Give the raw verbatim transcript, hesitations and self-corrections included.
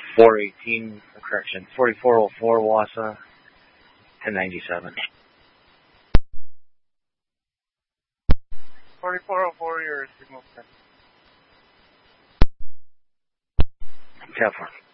four eighteen, correction, forty-four oh four Wassa, ten ninety-seven. forty-four oh four, your signal. ten four.